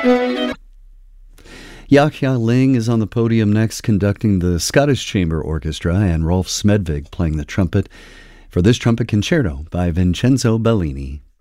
Yachja Ling is on the podium next, conducting the Scottish Chamber Orchestra, and Rolf Smedvig playing the trumpet for this trumpet concerto by Vincenzo Bellini.